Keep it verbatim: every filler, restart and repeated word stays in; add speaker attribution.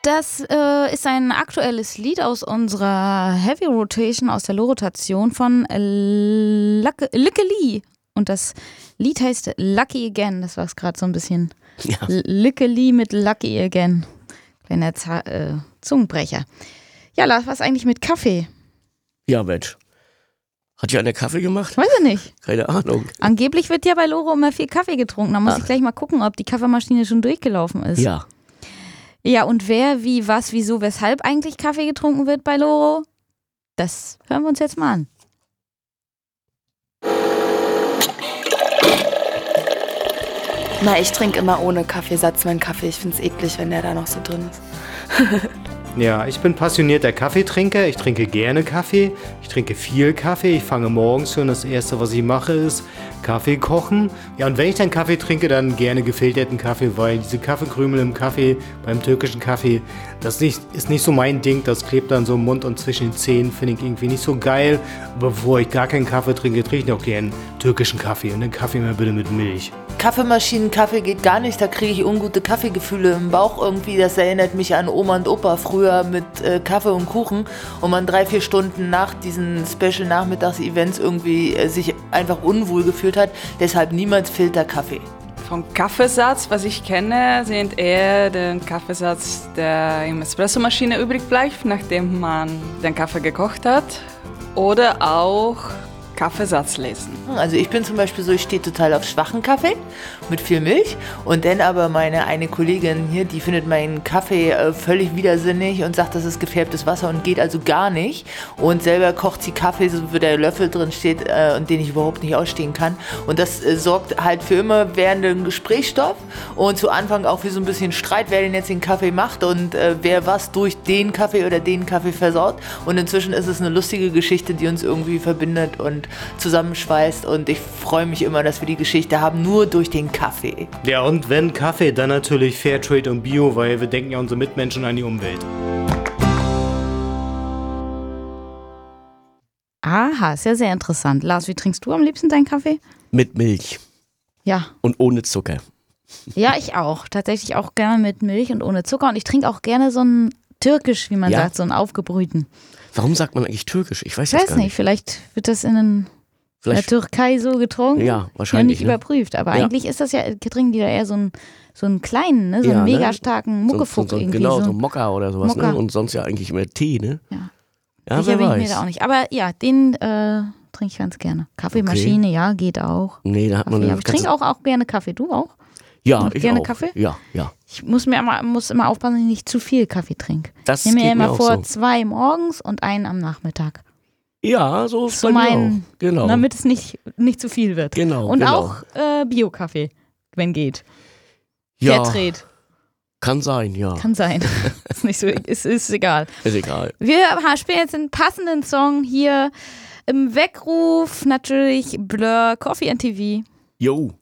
Speaker 1: das äh, ist ein aktuelles Lied aus unserer Heavy Rotation, aus der Low-Rotation von Lucky Lee. Und das Lied heißt Lucky Again. Das war es gerade so ein bisschen. Ja. Lucky Lee mit Lucky Again. Kleiner Z- äh, Zungenbrecher. Ja, Lars, was eigentlich mit Kaffee?
Speaker 2: Ja, Mensch. Hat ja einer Kaffee gemacht?
Speaker 1: Weiß ich nicht.
Speaker 2: Keine Ahnung.
Speaker 1: Angeblich wird ja bei Loro immer viel Kaffee getrunken. Da muss ah. ich gleich mal gucken, ob die Kaffeemaschine schon durchgelaufen ist.
Speaker 2: Ja.
Speaker 1: Ja, und wer, wie, was, wieso, weshalb eigentlich Kaffee getrunken wird bei Loro, das hören wir uns jetzt mal an.
Speaker 3: Na, ich trinke immer ohne Kaffeesatz meinen Kaffee. Ich finde es eklig, wenn der da noch so drin ist.
Speaker 4: Ja, ich bin passionierter Kaffeetrinker. Ich trinke gerne Kaffee. Ich trinke viel Kaffee. Ich fange morgens schon. Das Erste, was ich mache, ist Kaffee kochen. Ja, und wenn ich dann Kaffee trinke, dann gerne gefilterten Kaffee, weil diese Kaffeekrümel im Kaffee, beim türkischen Kaffee, das nicht, ist nicht so mein Ding. Das klebt dann so im Mund und zwischen den Zähnen, finde ich irgendwie nicht so geil. Aber bevor ich gar keinen Kaffee trinke, trinke ich auch gerne türkischen Kaffee. Und den Kaffee mal bitte mit Milch.
Speaker 5: Kaffeemaschinen-Kaffee geht gar nicht, da kriege ich ungute Kaffeegefühle im Bauch irgendwie. Das erinnert mich an Oma und Opa früher mit äh, Kaffee und Kuchen und man drei, vier Stunden nach diesen Special-Nachmittags-Events irgendwie äh, sich einfach unwohl gefühlt hat. Deshalb niemals Filterkaffee.
Speaker 6: Vom Kaffeesatz, was ich kenne, sind eher den Kaffeesatz, der in der Espressomaschine übrig bleibt, nachdem man den Kaffee gekocht hat. Oder auch Kaffeesatz lesen.
Speaker 5: Also ich bin zum Beispiel so, ich stehe total auf schwachen Kaffee mit viel Milch und dann aber meine eine Kollegin hier, die findet meinen Kaffee äh, völlig widersinnig und sagt, das ist gefärbtes Wasser und geht also gar nicht und selber kocht sie Kaffee, so wo der Löffel drin steht äh, und den ich überhaupt nicht ausstehen kann und das äh, sorgt halt für immer währenden Gesprächsstoff und zu Anfang auch für so ein bisschen Streit, wer denn jetzt den Kaffee macht und äh, wer was durch den Kaffee oder den Kaffee versaut und inzwischen ist es eine lustige Geschichte, die uns irgendwie verbindet und zusammenschweißt und ich freue mich immer, dass wir die Geschichte haben, nur durch den Kaffee.
Speaker 4: Ja, und wenn Kaffee, dann natürlich Fairtrade und Bio, weil wir denken ja unsere Mitmenschen an die Umwelt.
Speaker 1: Aha, ist ja sehr interessant. Lars, wie trinkst du am liebsten deinen Kaffee?
Speaker 2: Mit Milch.
Speaker 1: Ja.
Speaker 2: Und ohne Zucker.
Speaker 1: Ja, ich auch. Tatsächlich auch gerne mit Milch und ohne Zucker und ich trinke auch gerne so einen türkisch, wie man ja. sagt, so einen aufgebrühten.
Speaker 2: Warum sagt man eigentlich türkisch? Ich weiß,
Speaker 1: ich weiß
Speaker 2: gar nicht.
Speaker 1: nicht. Vielleicht wird das in, den, in der Türkei so getrunken.
Speaker 2: Ja, wahrscheinlich.
Speaker 1: Ja, nicht
Speaker 2: ne?
Speaker 1: überprüft. Aber
Speaker 2: ja.
Speaker 1: eigentlich ist das ja, trinken die da eher so einen, so einen kleinen, ne? so einen ja, mega starken Muckefuck
Speaker 2: so, so,
Speaker 1: irgendwie.
Speaker 2: Genau,
Speaker 1: so,
Speaker 2: so Mokka oder sowas.
Speaker 1: Mokka.
Speaker 2: Ne? Und sonst ja eigentlich immer Tee, ne?
Speaker 1: Ja.
Speaker 2: Ja,
Speaker 1: Sicher
Speaker 2: wer
Speaker 1: bin ich
Speaker 2: weiß.
Speaker 1: mir da auch nicht. Aber ja, den äh, trinke ich ganz gerne. Kaffeemaschine, okay. ja, geht auch.
Speaker 2: Nee, da hat man
Speaker 1: Kaffee, aber ich trinke auch, auch gerne Kaffee. Du auch?
Speaker 2: Ja,
Speaker 1: Noch
Speaker 2: ich
Speaker 1: gerne
Speaker 2: auch.
Speaker 1: Kaffee?
Speaker 2: Ja, ja.
Speaker 1: Ich muss mir immer, muss immer aufpassen, dass ich nicht zu viel Kaffee trinke.
Speaker 2: Das
Speaker 1: ich nehme mir
Speaker 2: geht
Speaker 1: immer
Speaker 2: mir auch
Speaker 1: vor,
Speaker 2: so.
Speaker 1: zwei morgens und einen am Nachmittag.
Speaker 2: Ja, so ist
Speaker 1: so
Speaker 2: bei
Speaker 1: mein,
Speaker 2: mir auch. Genau.
Speaker 1: Damit es nicht, nicht zu viel wird.
Speaker 2: Genau.
Speaker 1: Und
Speaker 2: genau.
Speaker 1: auch äh, Bio-Kaffee, wenn geht.
Speaker 2: Ja.
Speaker 1: Fairtrade.
Speaker 2: Kann sein, ja.
Speaker 1: Kann sein. ist nicht so, ist, ist egal.
Speaker 2: Ist egal.
Speaker 1: Wir spielen jetzt einen passenden Song hier im Weckruf, natürlich Blur, Coffee and T V.
Speaker 2: Jo.